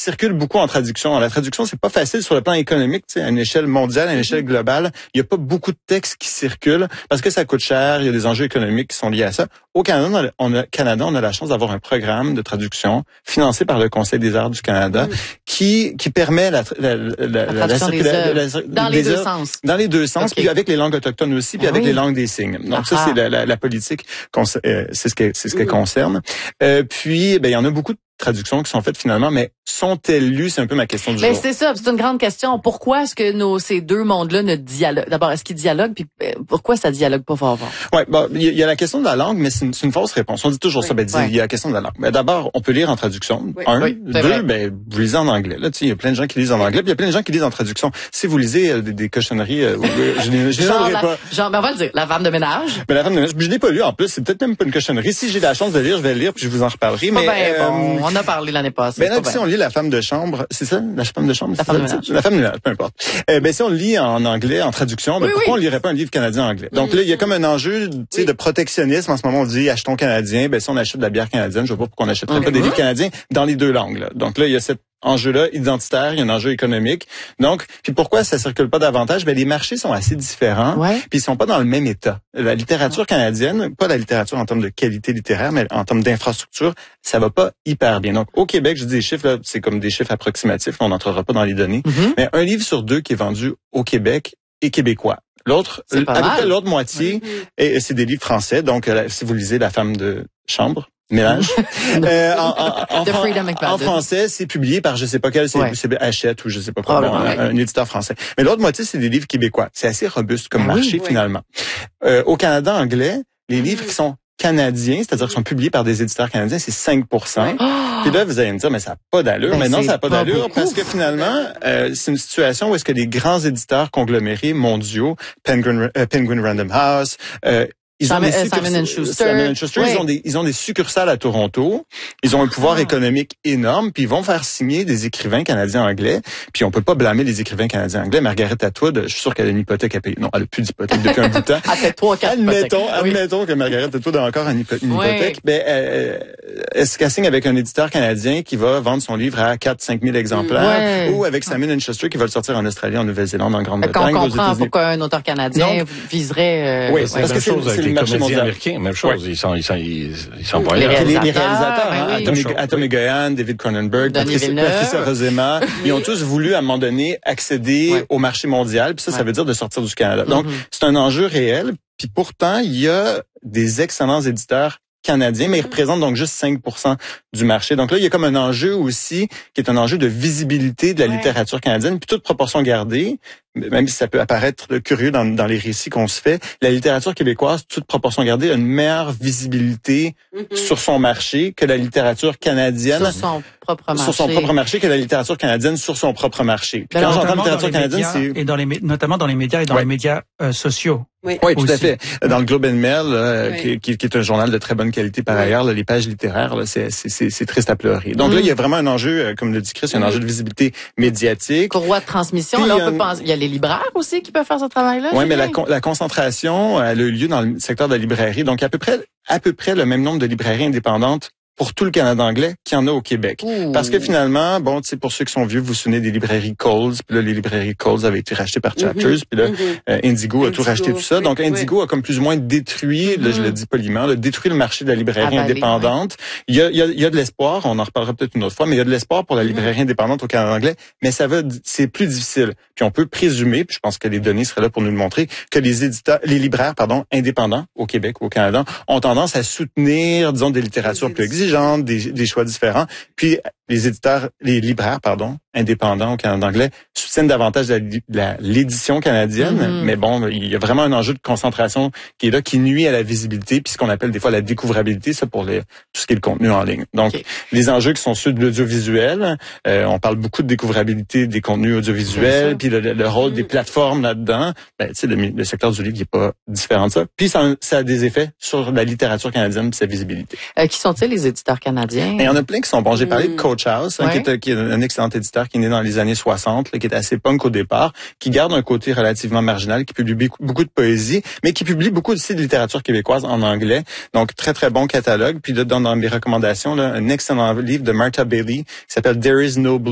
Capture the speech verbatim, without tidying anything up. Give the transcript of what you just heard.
circulent beaucoup en traduction. La traduction, c'est pas facile sur le plan économique, tu sais, à une échelle mondiale, à une échelle globale. Il y a pas beaucoup de textes qui circulent parce que ça coûte cher. Il y a des enjeux économiques qui sont liés à ça. Au Canada, on a, Canada, on a la chance d'avoir un programme de traduction financé par le Conseil des arts du Canada mmh. qui qui permet la la la, la, la, la circulation dans les deux sens. Dans les deux sens, okay. Puis avec les langues autochtones aussi, puis ah avec oui. les langues des signes. Donc ah ça, c'est la, la, la politique, euh, c'est ce qu'elle c'est ce qu'elle mmh. concerne. Euh, puis, ben il y en a beaucoup de traductions qui sont faites finalement, mais sont-elles lues? C'est un peu ma question du mais jour. C'est ça, c'est une grande question. Pourquoi est-ce que nos ces deux mondes-là ne dialoguent? D'abord, est-ce qu'ils dialoguent? Puis pourquoi ça dialogue pas fort fort? Ouais, bon, il y, y a la question de la langue, mais c'est une, c'est une fausse réponse. On dit toujours oui. ça, ben il ouais. y a la question de la langue. Mais d'abord, on peut lire en traduction. Oui. Un, oui, deux, vrai. ben vous lisez en anglais. Là, tu sais, il y a plein de gens qui lisent en anglais, puis il y a plein de gens qui lisent en traduction. Si vous lisez euh, des, des cochonneries, euh, je n'ai pas. Genre, ben on va le dire, la femme de ménage. Ben la femme de ménage, je l'ai pas lu en plus. C'est peut-être même pas une cochonnerie. Si j'ai la chance de lire, je vais le lire, puis je vous en reparlerai. Mais ben, euh, bon, on a parlé l'année passée. Ben là, si on lit La femme de chambre, c'est ça, la femme de chambre, la femme de ménage. La femme de ménage, peu importe. Euh, ben si on le lit en anglais, en traduction, ben oui, pourquoi oui. on lirait pas un livre canadien en anglais? Donc mmh. là, il y a comme un enjeu, tu sais, oui. de protectionnisme. En ce moment, on dit achetons canadien. Ben si on achète de la bière canadienne, je vois pas pourquoi on n'achèterait mmh. pas des livres canadiens dans les deux langues. Là. Donc là, il y a cette enjeu-là identitaire, il y a un enjeu économique. Donc, puis pourquoi ça circule pas davantage? Ben les marchés sont assez différents, ouais. puis ils sont pas dans le même état. La littérature canadienne, pas la littérature en termes de qualité littéraire, mais en termes d'infrastructure, ça va pas hyper bien. Donc au Québec, je dis des chiffres là, c'est comme des chiffres approximatifs, on n'entrera pas dans les données, mm-hmm. mais un livre sur deux qui est vendu au Québec est québécois. L'autre, à peu près l'autre moitié, mm-hmm. et c'est des livres français. Donc euh, si vous lisez La femme de chambre, ménage. euh, en, en, en, en français, c'est publié par je sais pas quel, c'est, ouais. c'est Hachette ou je sais pas quoi, bon, un, un éditeur français. Mais l'autre moitié, c'est des livres québécois. C'est assez robuste comme ah, marché, oui, finalement. Oui. Euh, au Canada anglais, les mmh. livres qui sont canadiens, c'est-à-dire qui sont publiés par des éditeurs canadiens, c'est cinq pour cent. Oh! Puis là, vous allez me dire, mais ça n'a pas d'allure. Ben, mais non, ça n'a pas, pas d'allure beaucoup. Parce que finalement, euh, c'est une situation où est-ce que les grands éditeurs conglomérés mondiaux, Penguin, euh, Penguin Random House, euh, Ils Simon, ont des Simon and Schuster. Simon and Schuster, oui. ils ont des ils ont des succursales à Toronto. Ils ont un pouvoir ah. économique énorme, puis ils vont faire signer des écrivains canadiens anglais. Puis on peut pas blâmer les écrivains canadiens anglais. Margaret Atwood, je suis sûr qu'elle a une hypothèque à payer. Non, elle a plus d'hypothèque depuis un bout de temps. Elle fait trois, quatre admettons, admettons oui. que Margaret Atwood a encore une, hypo- une hypothèque. Oui. Ben, euh, est-ce qu'elle signe avec un éditeur canadien qui va vendre son livre à quatre, cinq mille exemplaires, oui. ou avec Simon and Schuster qui va le sortir en Australie, en Nouvelle-Zélande, en Grande-Bretagne, on comprend pourquoi un auteur canadien Donc, viserait. Euh, oui, c'est parce que c'est, c'est le marché mondial. Même chose, oui. ils sont, ils sont, ils, ils sont pas les là. réalisateurs, les, les réalisateurs, ben hein, oui. Atomy, Atomy Goyan, David Cronenberg, Patricia, Patricia Rozema, ils ont tous voulu à un moment donné accéder ouais. au marché mondial, puis ça, ouais. ça veut dire de sortir du Canada. Donc, mm-hmm. c'est un enjeu réel, puis pourtant, il y a des excellents éditeurs canadiens, mais ils représentent donc juste cinq pour cent du marché. Donc là, il y a comme un enjeu aussi qui est un enjeu de visibilité de la ouais. littérature canadienne, puis toute proportion gardée, même si ça peut apparaître curieux dans, dans les récits qu'on se fait, la littérature québécoise, toute proportion gardée, a une meilleure visibilité mm-hmm. sur son marché que la littérature canadienne. Sur son propre marché. Sur son propre marché que la littérature canadienne sur son propre marché. Puis quand j'entends littérature canadienne, c'est... Et dans les, notamment dans les médias et dans ouais. les médias euh, sociaux. Oui, oui tout à fait. Dans le Globe and Mail, euh, oui. qui, qui est un journal de très bonne qualité par oui. ailleurs, là, les pages littéraires, là, c'est, c'est, c'est, c'est triste à pleurer. Donc mmh. là, il y a vraiment un enjeu, euh, comme le dit Chris, il y a un enjeu de visibilité médiatique. Courroie de transmission. Puis, là, on peut penser, il y a les libraires aussi qui peuvent faire ce travail-là. Oui, mais la, la concentration, elle a eu lieu dans le secteur de la librairie. Donc, à peu près, à peu près le même nombre de librairies indépendantes pour tout le Canada anglais qu'il y en a au Québec. Ouh. Parce que finalement, bon, tu sais, pour ceux qui sont vieux, vous vous souvenez des librairies Coles, puis là, les librairies Coles avaient été rachetées par Chapters, mm-hmm. puis là, mm-hmm. euh, Indigo a Indigo, tout racheté, tout ça. Oui, Donc, Indigo oui. a comme plus ou moins détruit, mm-hmm. là, je le dis poliment, là, détruit le marché de la librairie Avalé, indépendante. Ouais. Il y a, il y a, il y a de l'espoir, on en reparlera peut-être une autre fois, mais il y a de l'espoir pour la librairie mm-hmm. indépendante au Canada anglais, mais ça va, c'est plus difficile. Puis on peut présumer, puis je pense que les données seraient là pour nous le montrer, que les éditeurs, les libraires, pardon, indépendants au Québec ou au Canada ont tendance à soutenir, disons, des littératures plus exigeantes, des, des choix différents. Puis les éditeurs, les libraires, pardon, indépendants au Canada anglais, soutiennent davantage la, la, l'édition canadienne. Mm-hmm. Mais bon, il y a vraiment un enjeu de concentration qui est là, qui nuit à la visibilité, puis ce qu'on appelle des fois la découvrabilité, ça pour les, tout ce qui est le contenu en ligne. Donc, okay. les enjeux qui sont ceux de l'audiovisuel, euh, on parle beaucoup de découvrabilité des contenus audiovisuels, puis le, le rôle mm-hmm. des plateformes là-dedans. Ben, tu sais, le, le secteur du livre, il est pas différent de ça. Puis ça, ça a des effets sur la littérature canadienne et sa visibilité. Euh, qui sont-ils les éditeurs canadiens? Il y en a plein qui sont bons. J'ai parlé mm. de Coach House, hein, ouais. qui, est, qui est un excellent éditeur qui est né dans les années soixante, là, qui est assez punk au départ, qui garde un côté relativement marginal, qui publie beaucoup de poésie, mais qui publie beaucoup aussi de littérature québécoise en anglais. Donc, très, très bon catalogue. Puis là, dans, dans mes recommandations, là, un excellent livre de Martha Bailey qui s'appelle There is no Blue.